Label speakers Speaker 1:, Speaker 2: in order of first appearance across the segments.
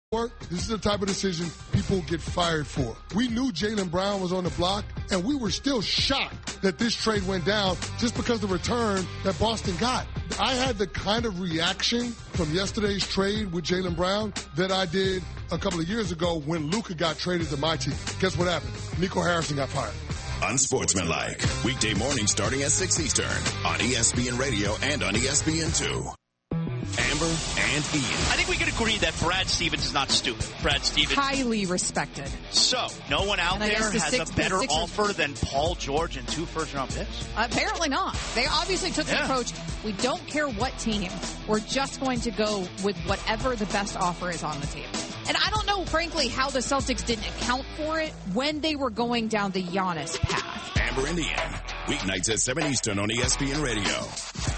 Speaker 1: This is the type of decision people get fired for. We knew Jaylen Brown was on the block, and we were still shocked that this trade went down just because of the return that Boston got. I had the kind of reaction from yesterday's trade with Jaylen Brown that I did a couple of years ago when Luka got traded to my team. Guess what happened? Nico Harrison got fired.
Speaker 2: Unsportsmanlike, weekday morning starting at 6 Eastern on ESPN Radio and on ESPN2. Amber and Ian.
Speaker 3: I think we can agree that Brad Stevens is not stupid. Brad Stevens.
Speaker 4: Highly respected.
Speaker 3: So, no one out there has a better offer than Paul George and 2 first-round picks?
Speaker 4: Apparently not. They obviously took the approach, we don't care what team. We're just going to go with whatever the best offer is on the table. And I don't know, frankly, how the Celtics didn't account for it when they were going down the Giannis path.
Speaker 2: Amber and Ian. Weeknights at 7 Eastern on ESPN Radio.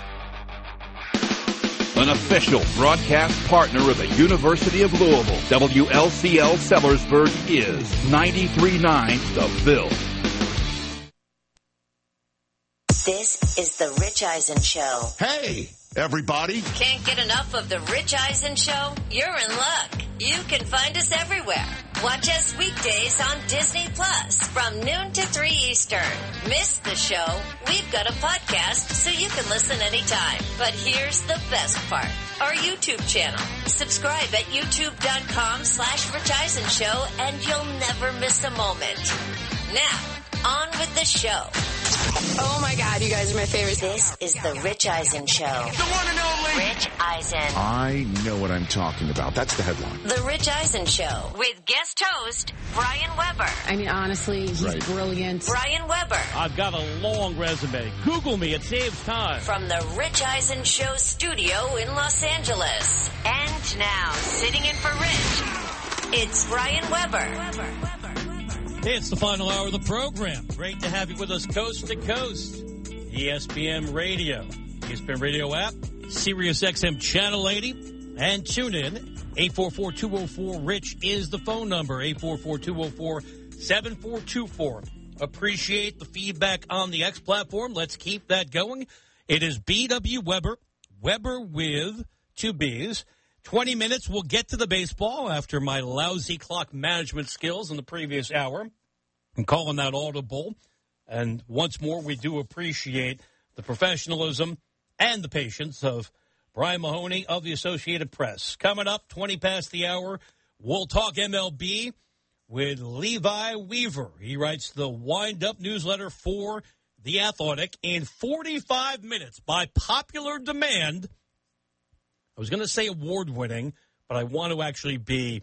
Speaker 5: An official broadcast partner of the University of Louisville, WLCL Sellersburg is 93.9 The Ville.
Speaker 6: This is the Rich Eisen Show.
Speaker 7: Hey, everybody.
Speaker 6: Can't get enough of the Rich Eisen Show? You're in luck. You can find us everywhere. Watch us weekdays on Disney Plus from noon to 3 Eastern. Miss the show? We've got a podcast so you can listen anytime. But here's the best part. Our YouTube channel. Subscribe at youtube.com/Rich Eisen Show and you'll never miss a moment. Now, on with the show.
Speaker 8: Oh my God, you guys are my favorite.
Speaker 6: This is the Rich Eisen Show.
Speaker 7: The one and only
Speaker 6: Rich Eisen.
Speaker 7: I know what I'm talking about. That's the headline.
Speaker 6: The Rich Eisen Show with guest host Brian Weber.
Speaker 8: I mean, honestly, he's brilliant.
Speaker 6: Brian Weber.
Speaker 9: I've got a long resume. Google me. It saves time.
Speaker 6: From the Rich Eisen Show studio in Los Angeles. And now, sitting in for Rich, it's Brian Weber.
Speaker 9: Hey, it's the final hour of the program. Great to have you with us coast to coast. ESPN Radio, ESPN Radio app, Sirius XM Channel 80, and tune in. 844-204-RICH is the phone number, 844-204-7424. Appreciate the feedback on the X platform. Let's keep that going. It is BW Weber, Weber with 2 B's. 20 minutes, we'll get to the baseball after my lousy clock management skills in the previous hour. I'm calling that audible. And once more, we do appreciate the professionalism and the patience of Brian Mahoney of the Associated Press. Coming up, 20 past the hour, we'll talk MLB with Levi Weaver. He writes the wind-up newsletter for The Athletic in 45 minutes by popular demand. I was going to say award-winning, but I want to actually be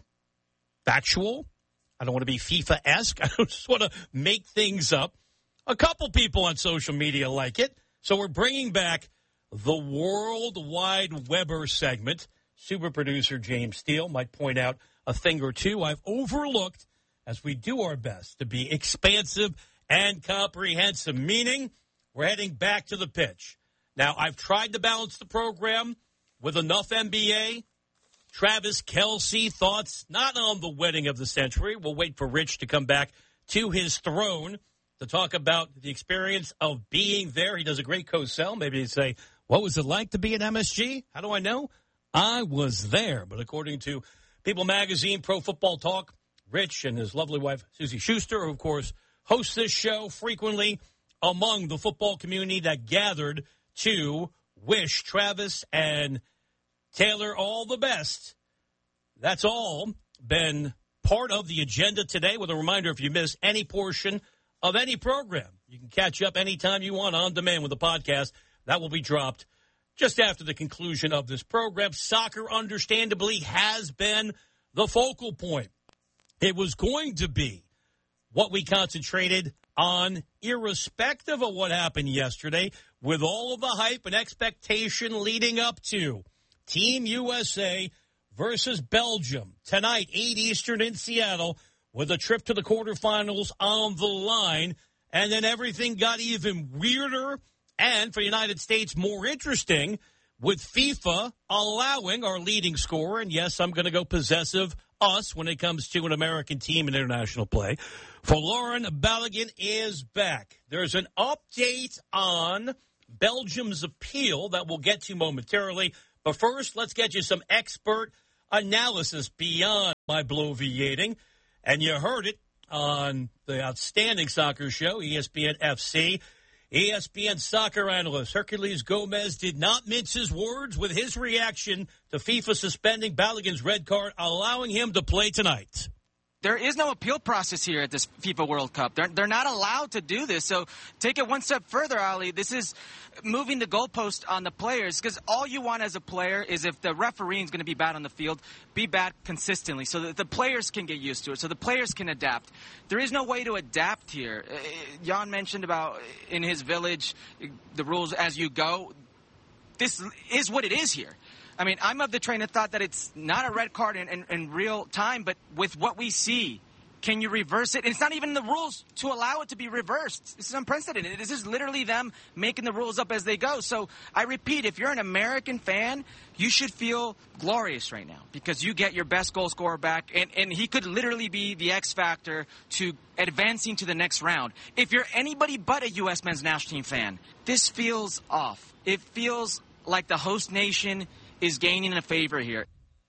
Speaker 9: factual. I don't want to be FIFA-esque. I just want to make things up. A couple people on social media like it. So we're bringing back the Worldwide Weber segment. Super producer James Steele might point out a thing or two I've overlooked as we do our best to be expansive and comprehensive, meaning we're heading back to the pitch. Now, I've tried to balance the program with enough NBA. Travis Kelce thoughts not on the wedding of the century. We'll wait for Rich to come back to his throne to talk about the experience of being there. He does a great co-sell. Maybe he'd say, what was it like to be at MSG? How do I know? I was there. But according to People Magazine, Pro Football Talk, Rich and his lovely wife, Susie Schuster, who, of course, hosts this show frequently among the football community that gathered to wish Travis and Taylor all the best. That's all been part of the agenda today, with a reminder, if you miss any portion of any program, you can catch up anytime you want on demand with the podcast. That will be dropped just after the conclusion of this program. Soccer, understandably, has been the focal point. It was going to be what we concentrated on, irrespective of what happened yesterday, with all of the hype and expectation leading up to Team USA versus Belgium tonight, 8 Eastern in Seattle, with a trip to the quarterfinals on the line. And then everything got even weirder and, for the United States, more interesting, with FIFA allowing our leading scorer, and yes, I'm going to go possessive, us, when it comes to an American team in international play. Folarin Balogun is back. There's an update on Belgium's appeal that we'll get to momentarily. But first, let's get you some expert analysis beyond my bloviating. And you heard it on the Outstanding Soccer Show, ESPN FC. ESPN soccer analyst Herculez Gomez did not mince his words with his reaction to FIFA suspending Balogun's red card, allowing him to play tonight.
Speaker 10: There is no appeal process here at this FIFA World Cup. They're not allowed to do this. So take it one step further, Ali. This is moving the goalpost on the players, because all you want as a player is, if the refereeing is going to be bad on the field, be bad consistently so that the players can get used to it, so the players can adapt. There is no way to adapt here. Jan mentioned about in his village, the rules as you go. This is what it is here. I mean, I'm of the train of thought that it's not a red card in real time, but with what we see, can you reverse it? And it's not even in the rules to allow it to be reversed. This is unprecedented. This is literally them making the rules up as they go. So I repeat, if you're an American fan, you should feel glorious right now because you get your best goal scorer back, and he could literally be the X factor to advancing to the next round. If you're anybody but a U.S. men's national team fan, this feels off. It feels like the host nation is gaining a favor here.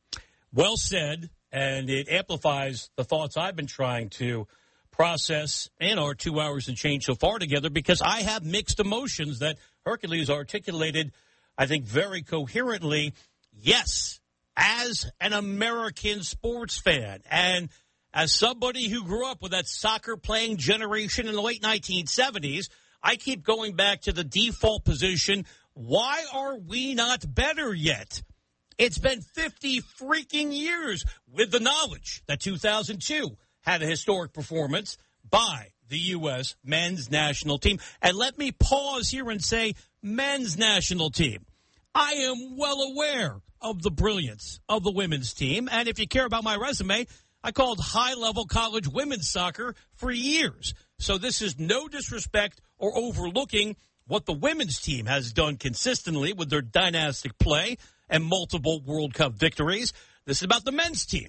Speaker 9: Well said, and it amplifies the thoughts I've been trying to process in our 2 hours and change so far together, because I have mixed emotions that Herculez articulated, I think, very coherently. Yes, as an American sports fan and as somebody who grew up with that soccer-playing generation in the late 1970s, I keep going back to the default position. Why are we not better yet? It's been 50 freaking years, with the knowledge that 2002 had a historic performance by the U.S. men's national team. And let me pause here and say men's national team. I am well aware of the brilliance of the women's team. And if you care about my resume, I called high-level college women's soccer for years. So this is no disrespect or overlooking what the women's team has done consistently with their dynastic play and multiple World Cup victories. This is about the men's team.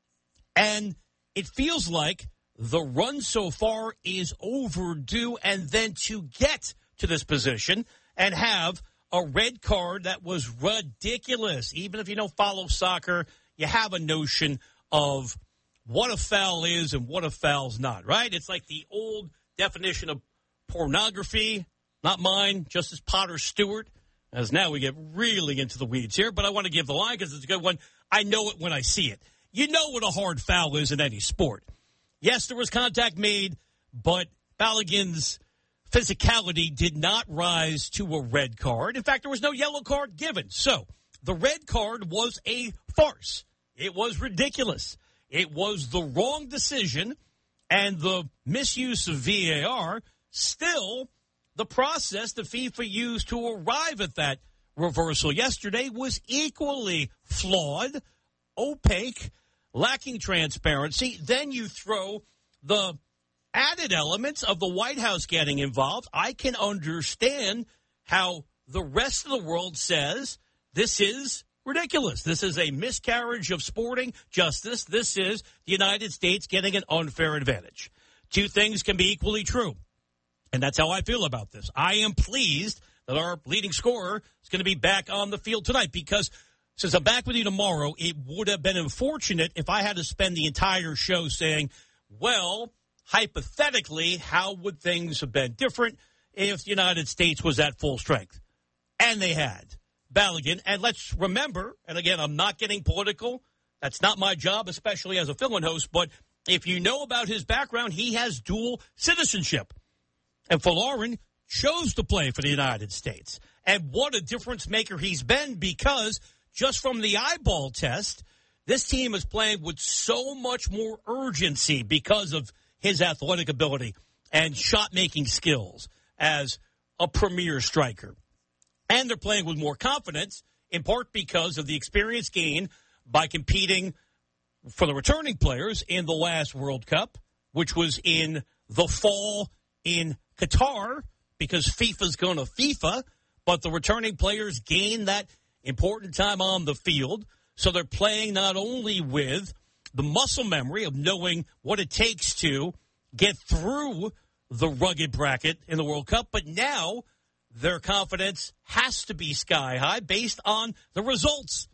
Speaker 9: And it feels like the run so far is overdue, and then to get to this position and have a red card that was ridiculous. Even if you don't follow soccer, you have a notion of what a foul is and what a foul's not, right? It's like the old definition of pornography. Not mine, Justice Potter Stewart, as now we get really into the weeds here. But I want to give the line because it's a good one. I know it when I see it. You know what a hard foul is in any sport. Yes, there was contact made, but Balogun's physicality did not rise to a red card. In fact, there was no yellow card given. So the red card was a farce. It was ridiculous. It was the wrong decision, and the misuse of VAR still. The process the FIFA used to arrive at that reversal yesterday was equally flawed, opaque, lacking transparency. Then you throw the added elements of the White House getting involved. I can understand how the rest of the world says this is ridiculous. This is a miscarriage of sporting justice. This is the United States getting an unfair advantage. Two things can be equally true. And that's how I feel about this. I am pleased that our leading scorer is going to be back on the field tonight, because since I'm back with you tomorrow, it would have been unfortunate if I had to spend the entire show saying, well, hypothetically, how would things have been different if the United States was at full strength? And they had. Balogun, and let's remember, and again, I'm not getting political. That's not my job, especially as a fill-in host. But if you know about his background, he has dual citizenship. And Folarin chose to play for the United States. And what a difference maker he's been, because just from the eyeball test, this team is playing with so much more urgency because of his athletic ability and shot-making skills as a premier striker. And they're playing with more confidence, in part because of the experience gained by competing for the returning players in the last World Cup, which was in the fall in Qatar, because FIFA's going to FIFA, but the returning players gain that important time on the field. So they're playing not only with the muscle memory of knowing what it takes to get through the rugged bracket in the World Cup, but now their confidence has to be sky high based on the results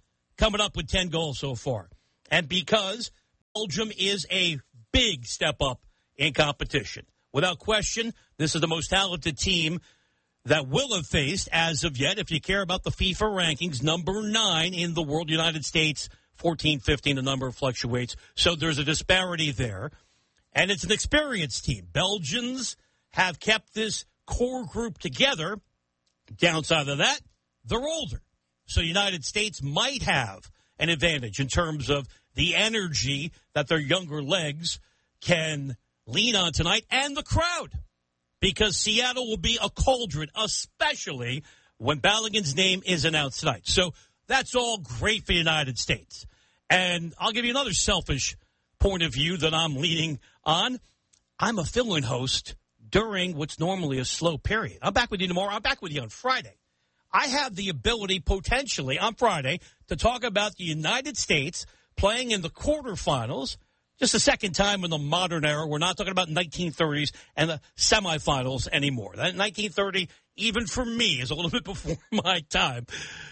Speaker 9: coming up with 10 goals so far. And because Belgium is a big step up in competition. Without question, this is the most talented team that will have faced as of yet. If you care about the FIFA rankings, number 9 in the world, United States, 14, 15, the number fluctuates. So there's a disparity there. And it's an experienced team. Belgians have kept this core group together. Downside of that, they're older. So United States might have an advantage in terms of the energy that their younger legs can lean on tonight, and the crowd, because Seattle will be a cauldron, especially when Balogun's name is announced tonight. So that's all great for the United States. And I'll give you another selfish point of view that I'm leaning on. I'm a fill-in host during what's normally a slow period. I'm back with you tomorrow. I'm back with you on Friday. I have the ability potentially on Friday to talk about the United States playing in the quarterfinals. Just the second time in the modern era. We're not talking about 1930s and the semifinals anymore. That 1930, even for me, is a little bit before my time.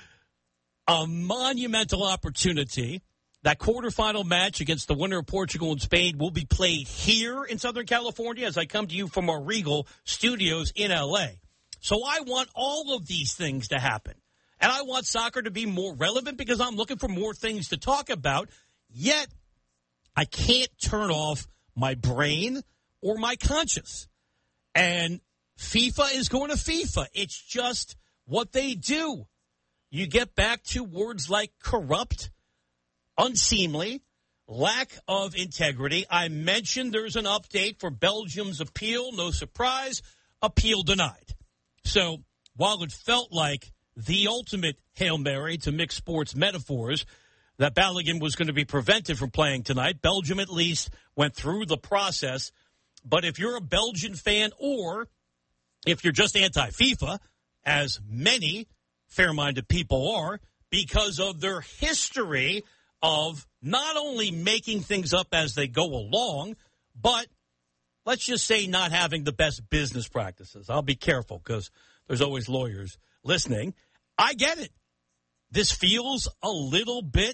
Speaker 9: A monumental opportunity. That quarterfinal match against the winner of Portugal and Spain will be played here in Southern California as I come to you from our Regal studios in L.A. So I want all of these things to happen. And I want soccer to be more relevant because I'm looking for more things to talk about. Yet, I can't turn off my brain or my conscience. And FIFA is going to FIFA. It's just what they do. You get back to words like corrupt, unseemly, lack of integrity. I mentioned there's an update for Belgium's appeal. No surprise, appeal denied. So while it felt like the ultimate Hail Mary, to mix sports metaphors, that Balogun was going to be prevented from playing tonight, Belgium at least went through the process. But if you're a Belgian fan or if you're just anti-FIFA, as many fair-minded people are, because of their history of not only making things up as they go along, but let's just say not having the best business practices. I'll be careful because there's always lawyers listening. I get it. This feels a little bit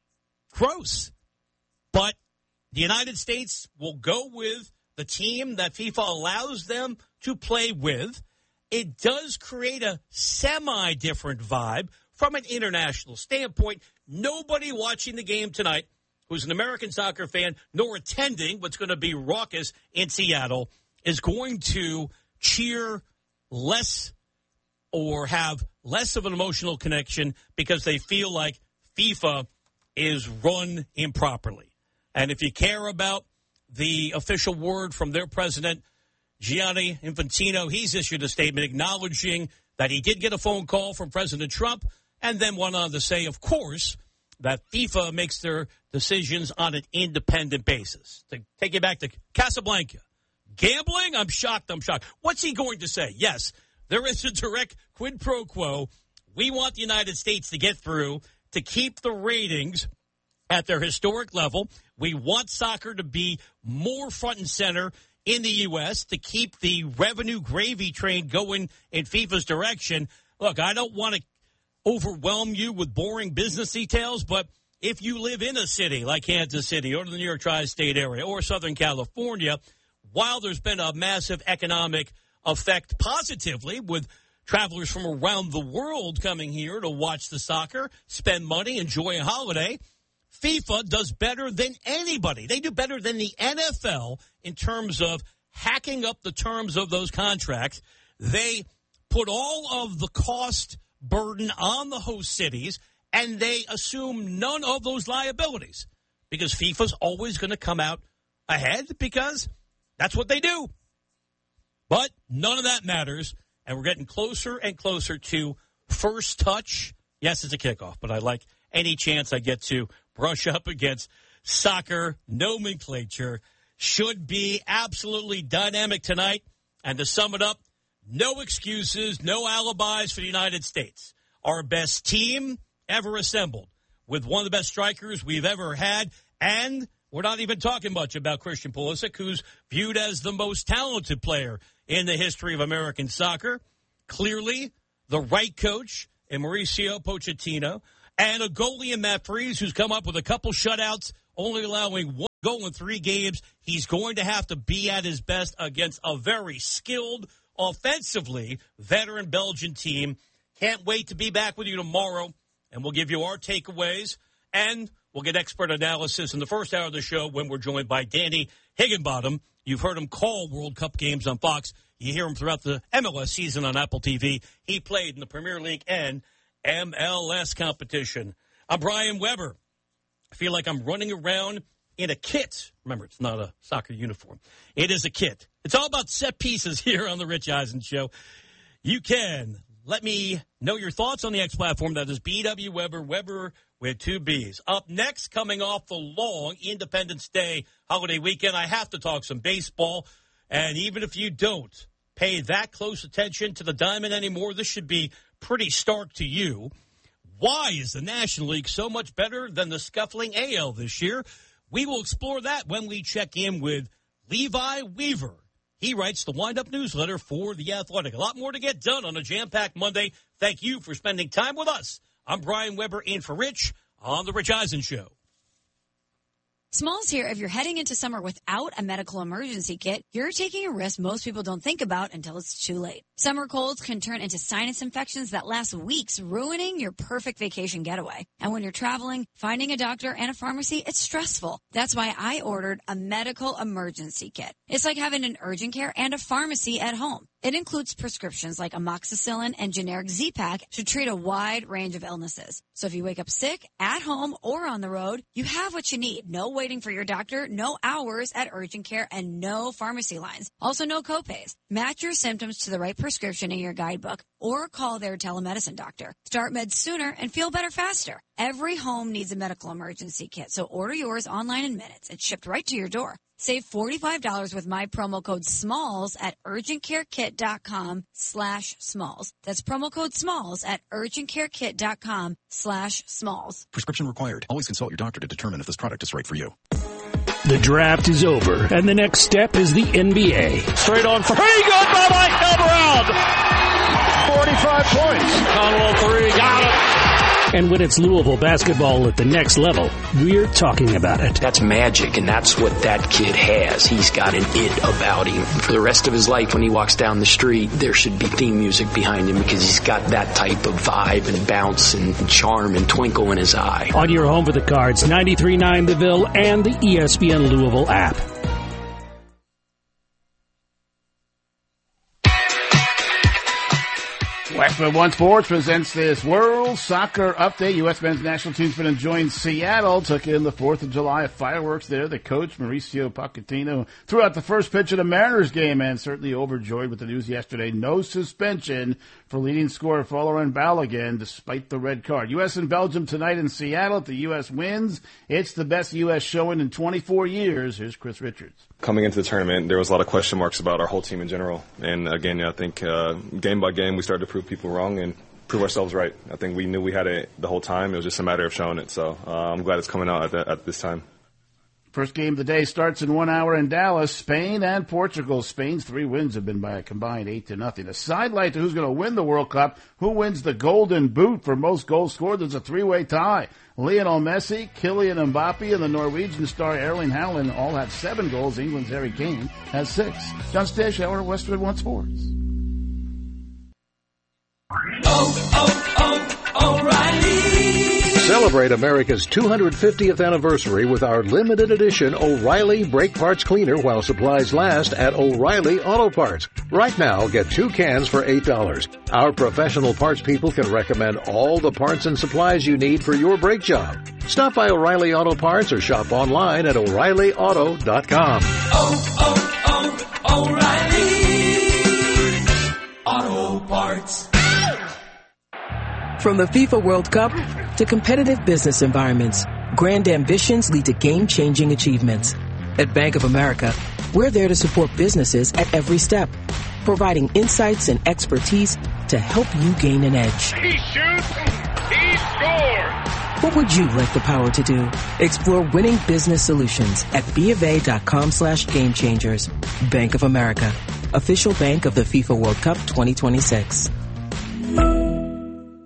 Speaker 9: gross. But the United States will go with the team that FIFA allows them to play with. It does create a semi-different vibe from an international standpoint. Nobody watching the game tonight who's an American soccer fan nor attending what's going to be raucous in Seattle is going to cheer less or have less of an emotional connection because they feel like FIFA is run improperly. And if you care about the official word from their president, Gianni Infantino, he's issued a statement acknowledging that he did get a phone call from President Trump and then went on to say, of course, that FIFA makes their decisions on an independent basis. To take you back to Casablanca. Gambling? I'm shocked. What's he going to say? Yes, there is a direct quid pro quo. We want the United States to get through to keep the ratings at their historic level. We want soccer to be more front and center in the U.S. to keep the revenue gravy train going in FIFA's direction. Look, I don't want to overwhelm you with boring business details, but if you live in a city like Kansas City or the New York tri-state area or Southern California, while there's been a massive economic effect positively with travelers from around the world coming here to watch the soccer, spend money, enjoy a holiday, FIFA does better than anybody. They do better than the NFL in terms of hacking up the terms of those contracts. They put all of the cost burden on the host cities, and they assume none of those liabilities because FIFA's always going to come out ahead because that's what they do. But none of that matters, and we're getting closer and closer to first touch. Yes, it's a kickoff, but I like any chance I get to brush up against soccer nomenclature. Should be absolutely dynamic tonight. And to sum it up, no excuses, no alibis for the United States. Our best team ever assembled with one of the best strikers we've ever had. And we're not even talking much about Christian Pulisic, who's viewed as the most talented player in the history of American soccer. Clearly, the right coach in Mauricio Pochettino. and a goalie in Matt Freese who's come up with a couple shutouts, only allowing 1 goal in 3 games. He's going to have to be at his best against a very skilled, offensively veteran Belgian team. Can't wait to be back with you tomorrow, and we'll give you our takeaways, and we'll get expert analysis in the first hour of the show when we're joined by Danny Higginbottom. You've heard him call World Cup games on Fox. You hear him throughout the MLS season on Apple TV. He played in the Premier League and MLS competition. I'm Brian Weber. I feel like I'm running around in a kit. Remember, it's not a soccer uniform. It is a kit. It's all about set pieces here on The Rich Eisen Show. You can let me know your thoughts on the X platform. That is BW Weber, Weber with 2 B's. Up next, coming off the long Independence Day holiday weekend, I have to talk some baseball. And even if you don't pay that close attention to the diamond anymore, this should be pretty stark to you. Why is the National League so much better than the scuffling AL this year? We will explore that when we check in with Levi Weaver. He writes the Wind-Up newsletter for The Athletic. A lot more to get done on a jam-packed Monday. Thank you for spending time with us. I'm Brian Weber in for Rich on The Rich Eisen Show.
Speaker 11: Smalls here. If you're heading into summer without a medical emergency kit, you're taking a risk most people don't think about until it's too late. Summer colds can turn into sinus infections that last weeks, ruining your perfect vacation getaway. And when you're traveling, finding a doctor and a pharmacy, it's stressful. That's why I ordered a medical emergency kit. It's like having an urgent care and a pharmacy at home. It includes prescriptions like amoxicillin and generic Z-Pak to treat a wide range of illnesses. So if you wake up sick, at home, or on the road, you have what you need. No waiting for your doctor, no hours at urgent care, and no pharmacy lines. Also, no copays. Match your symptoms to the right prescription in your guidebook or call their telemedicine doctor. Start meds sooner and feel better faster. Every home needs a medical emergency kit, so order yours online in minutes. It's shipped right to your door. Save $45 with my promo code SMALLS at urgentcarekit.com/smalls. That's promo code SMALLS at urgentcarekit.com/smalls.
Speaker 12: Prescription required. Always consult your doctor to determine if this product is right for you.
Speaker 13: The draft is over, and the next step is the NBA.
Speaker 14: Straight on for pretty good by Mike Elbrown. 45 points. Conwell 3, got it.
Speaker 13: And when it's Louisville basketball at the next level, we're talking about it.
Speaker 15: That's magic, and that's what that kid has. He's got an it about him. For the rest of his life, when he walks down the street, there should be theme music behind him because he's got that type of vibe and bounce and charm and twinkle in his eye.
Speaker 13: On your home for the Cards, 93.9 The Ville and the ESPN Louisville app.
Speaker 16: Westwood One Sports presents this World Soccer Update. U.S. men's national team's been enjoying Seattle. Took in the 4th of July fireworks there. The coach, Mauricio Pochettino, threw out the first pitch of the Mariners game and certainly overjoyed with the news yesterday. No suspension for leading scorer Folarin Balogun despite the red card. U.S. and Belgium tonight in Seattle. If the U.S. wins, it's the best U.S. showing in 24 years. Here's Chris Richards.
Speaker 17: Coming into the tournament, there was a lot of question marks about our whole team in general. And again, I think game by game we started to prove people wrong and prove ourselves right. I think we knew we had it the whole time. It was just a matter of showing it. So I'm glad it's coming out at this time.
Speaker 16: First game of the day starts in 1 hour in Dallas. Spain and Portugal. Spain's 3 wins have been by a combined 8-0. A sidelight to who's going to win the World Cup. Who wins the Golden Boot for most goals scored? There's a 3-way tie. Lionel Messi, Kylian Mbappe, and the Norwegian star Erling Haaland all have 7 goals. England's Harry Kane has 6. John Stashauer, Westwood One Sports.
Speaker 18: O'Reilly. Celebrate America's 250th anniversary with our limited edition O'Reilly Brake Parts Cleaner while supplies last at O'Reilly Auto Parts. Right now, get 2 cans for $8. Our professional parts people can recommend all the parts and supplies you need for your brake job. Stop by O'Reilly Auto Parts or shop online at O'ReillyAuto.com.
Speaker 19: O'Reilly Auto Parts.
Speaker 20: From the FIFA World Cup to competitive business environments, grand ambitions lead to game-changing achievements. At Bank of America, we're there to support businesses at every step, providing insights and expertise to help you gain an edge.
Speaker 14: He shoots, he scores!
Speaker 20: What would you like the power to do? Explore winning business solutions at BofA.com/gamechangers. Bank of America, official bank of the FIFA World Cup 2026.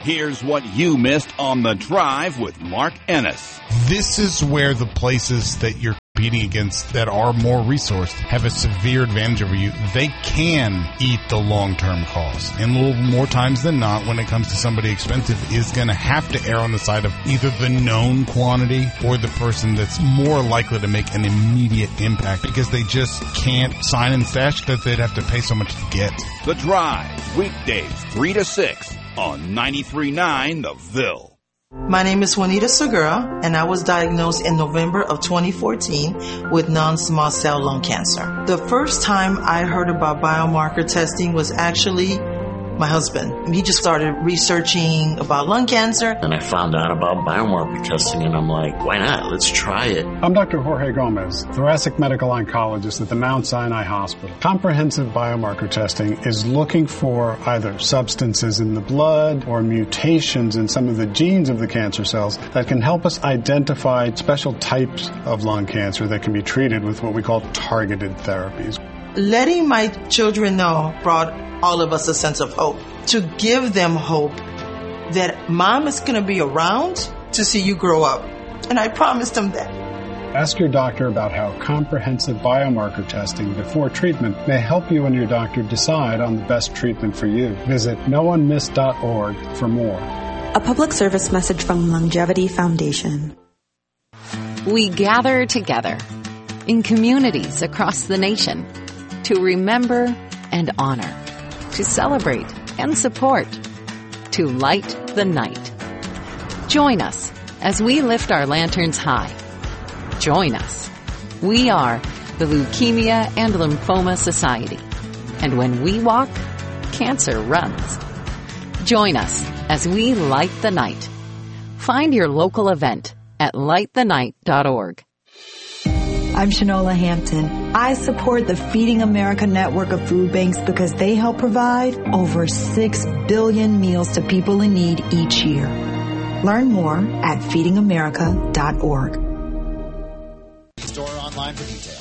Speaker 5: Here's what you missed on The Drive with Mark Ennis.
Speaker 21: This is where the places that you're competing against that are more resourced have a severe advantage over you. They can eat the long-term costs. And a little more times than not, when it comes to somebody expensive, is going to have to err on the side of either the known quantity or the person that's more likely to make an immediate impact because they just can't sign and fetch that they'd have to pay so much to get.
Speaker 5: The Drive, weekdays 3 to 6 on 93.9 The Ville.
Speaker 22: My name is Juanita Segura, and I was diagnosed in November of 2014 with non-small cell lung cancer. The first time I heard about biomarker testing was actually my husband. He just started researching about lung cancer.
Speaker 23: And I found out about biomarker testing, and I'm like, why not? Let's try it.
Speaker 24: I'm Dr. Jorge Gomez, thoracic medical oncologist at the Mount Sinai Hospital. Comprehensive biomarker testing is looking for either substances in the blood or mutations in some of the genes of the cancer cells that can help us identify special types of lung cancer that can be treated with what we call targeted therapies.
Speaker 22: Letting my children know brought all of us a sense of hope. To give them hope that mom is going to be around to see you grow up. And I promised them that.
Speaker 24: Ask your doctor about how comprehensive biomarker testing before treatment may help you and your doctor decide on the best treatment for you. Visit noonemiss.org for more.
Speaker 25: A public service message from Longevity Foundation.
Speaker 26: We gather together in communities across the nation to remember and honor, to celebrate and support, to light the night. Join us as we lift our lanterns high. Join us. We are the Leukemia and Lymphoma Society. And when we walk, cancer runs. Join us as we light the night. Find your local event at lightthenight.org.
Speaker 27: I'm Shanola Hampton. I support the Feeding America network of food banks because they help provide over 6 billion meals to people in need each year. Learn more at feedingamerica.org.
Speaker 28: Store online for details.